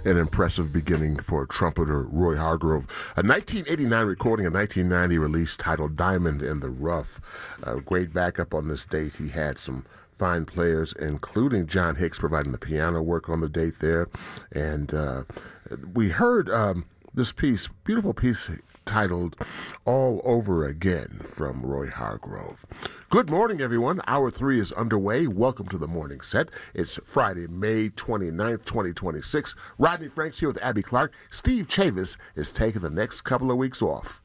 An impressive beginning for trumpeter Roy Hargrove. A 1989 recording, a 1990 release titled Diamond in the Rough. A great backup on this date. He had some fine players, including John Hicks, providing the piano work on the date there. And we heard this piece, beautiful piece titled All Over Again from Roy Hargrove. Good morning, everyone. Hour 3 is underway. Welcome to the morning set. It's Friday, May 29th, 2026. Rodney Franks here with Abby Clark. Steve Chavis is taking the next couple of weeks off.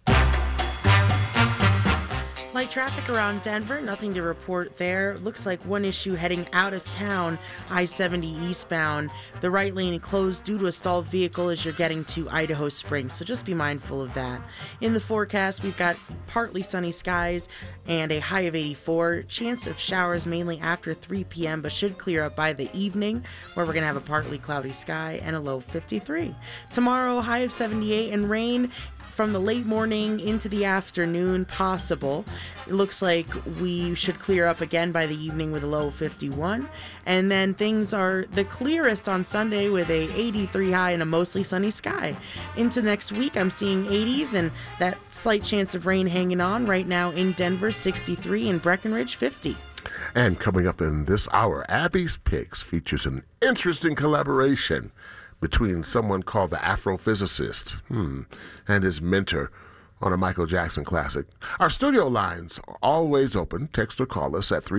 Light traffic around Denver, nothing to report there. Looks like one issue heading out of town, I-70 eastbound. The right lane closed due to a stalled vehicle as you're getting to Idaho Springs, so just be mindful of that. In the forecast, we've got partly sunny skies and a high of 84. Chance of showers mainly after 3 p.m., but should clear up by the evening, where we're going to have a partly cloudy sky and a low of 53. Tomorrow, high of 78 and rain from the late morning into the afternoon possible. It looks like we should clear up again by the evening with a low of 51. And then things are the clearest on Sunday with a 83 high and a mostly sunny sky. Into next week, I'm seeing 80s and that slight chance of rain hanging on right now in Denver, 63, and Breckenridge, 50. And coming up in this hour, Abby's Picks features an interesting collaboration between someone called the Afrophysicist and his mentor on a Michael Jackson classic. Our studio lines are always open. Text or call us at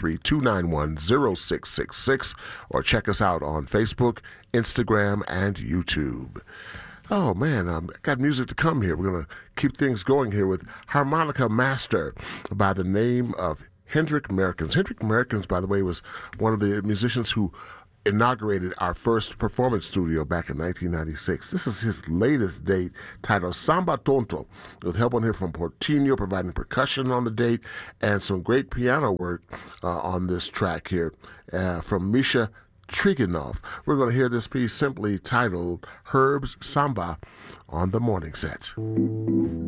303-291-0666 or check us out on Facebook, Instagram, and YouTube. Oh, man, I got music to come here. We're going to keep things going here with harmonica master by the name of Hendrick Merkens. Hendrick Merkens, by the way, was one of the musicians who inaugurated our first performance studio back in 1996. This is his latest date titled Samba Tonto, with help on here from Portinho providing percussion on the date and some great piano work on this track here from Misha Trigunov. We're going to hear this piece simply titled Herb's Samba on the morning set.